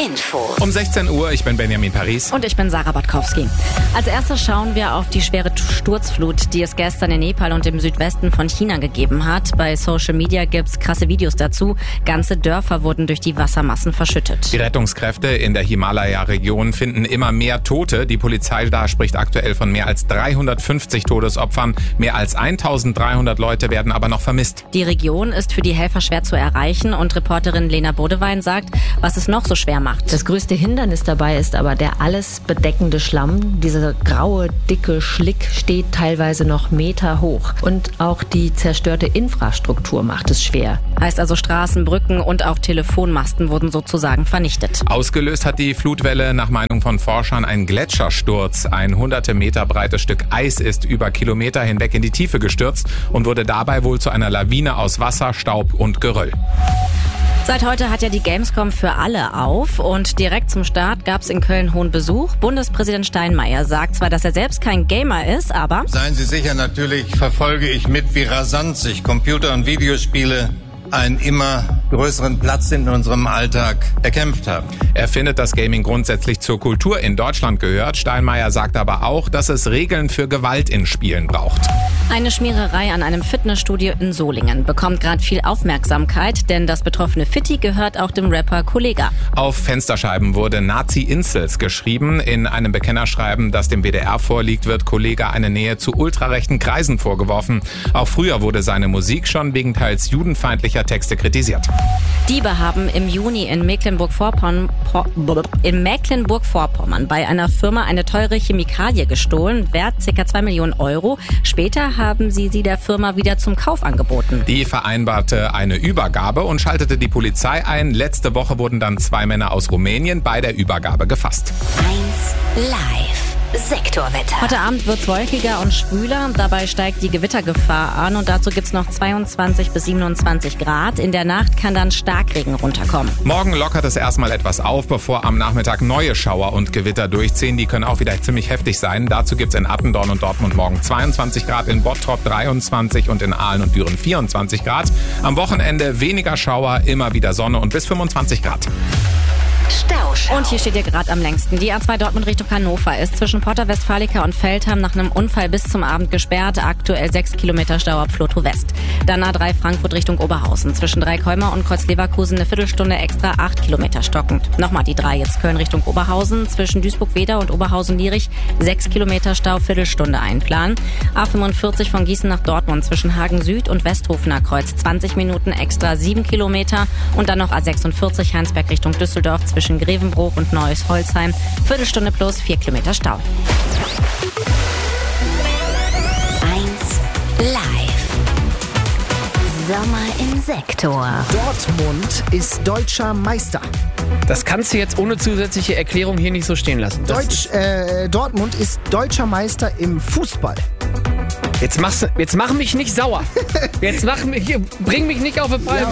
Info. Um 16 Uhr, ich bin Benjamin Paris. Und ich bin Sarah Batkowski. Als erstes schauen wir auf die schwere Sturzflut, die es gestern in Nepal und im Südwesten von China gegeben hat. Bei Social Media gibt's krasse Videos dazu. Ganze Dörfer wurden durch die Wassermassen verschüttet. Die Rettungskräfte in der Himalaya-Region finden immer mehr Tote. Die Polizei da spricht aktuell von mehr als 350 Todesopfern. Mehr als 1300 Leute werden aber noch vermisst. Die Region ist für die Helfer schwer zu erreichen und Reporterin Lena Bodewein sagt, was es noch so schwer macht. Das größte Hindernis dabei ist aber der alles bedeckende Schlamm. Dieser graue, dicke Schlick steht teilweise noch Meter hoch. Und auch die zerstörte Infrastruktur macht es schwer. Heißt also Straßen, Brücken und auch Telefonmasten wurden sozusagen vernichtet. Ausgelöst hat die Flutwelle nach Meinung von Forschern ein Gletschersturz. Ein hunderte Meter breites Stück Eis ist über Kilometer hinweg in die Tiefe gestürzt und wurde dabei wohl zu einer Lawine aus Wasser, Staub und Geröll. Seit heute hat ja die Gamescom für alle auf und direkt zum Start gab es in Köln hohen Besuch. Bundespräsident Steinmeier sagt zwar, dass er selbst kein Gamer ist, aber... Seien Sie sicher, natürlich verfolge ich mit, wie rasant sich Computer- und Videospiele einen immer größeren Platz in unserem Alltag erkämpft haben. Er findet, dass Gaming grundsätzlich zur Kultur in Deutschland gehört. Steinmeier sagt aber auch, dass es Regeln für Gewalt in Spielen braucht. Eine Schmiererei an einem Fitnessstudio in Solingen bekommt gerade viel Aufmerksamkeit, denn das betroffene Fitti gehört auch dem Rapper Kollega. Auf Fensterscheiben wurde Nazi-Insels geschrieben. In einem Bekennerschreiben, das dem WDR vorliegt, wird Kollega eine Nähe zu ultrarechten Kreisen vorgeworfen. Auch früher wurde seine Musik schon wegen teils judenfeindlicher Texte kritisiert. Diebe haben im Juni in Mecklenburg-Vorpommern bei einer Firma eine teure Chemikalie gestohlen, wert ca. 2 Millionen Euro. Später haben sie der Firma wieder zum Kauf angeboten. Die vereinbarte eine Übergabe und schaltete die Polizei ein. Letzte Woche wurden dann 2 Männer aus Rumänien bei der Übergabe gefasst. 1 Live. Sektorwetter. Heute Abend wird's wolkiger und schwüler. Dabei steigt die Gewittergefahr an und dazu gibt's noch 22 bis 27 Grad. In der Nacht kann dann Starkregen runterkommen. Morgen lockert es erstmal etwas auf, bevor am Nachmittag neue Schauer und Gewitter durchziehen. Die können auch wieder ziemlich heftig sein. Dazu gibt's in Attendorn und Dortmund morgen 22 Grad, in Bottrop 23 und in Aalen und Düren 24 Grad. Am Wochenende weniger Schauer, immer wieder Sonne und bis 25 Grad. Stauschau. Und hier steht ihr gerade am längsten. Die A2 Dortmund Richtung Hannover ist zwischen Porta Westfalica und Feldham nach einem Unfall bis zum Abend gesperrt. Aktuell 6 Kilometer Stau ab Flotow West. Dann A3 Frankfurt Richtung Oberhausen. Zwischen Dreikäumer und Kreuz-Leverkusen eine Viertelstunde extra, 8 Kilometer stockend. Nochmal die 3 jetzt Köln Richtung Oberhausen. Zwischen Duisburg-Wedau und Oberhausen-Lierich 6 Kilometer Stau, Viertelstunde einplanen. A45 von Gießen nach Dortmund zwischen Hagen Süd und Westhofener Kreuz 20 Minuten extra, 7 Kilometer. Und dann noch A46 Heinsberg Richtung Düsseldorf zwischen Grevenbroich und Neuss-Holzheim. Viertelstunde plus 4 Kilometer Stau. 1 Live. Sommer im Sektor. Dortmund ist deutscher Meister. Das kannst du jetzt ohne zusätzliche Erklärung hier nicht so stehen lassen. Dortmund ist deutscher Meister im Fußball. Jetzt mach mich nicht sauer. Bring mich nicht auf die Palme.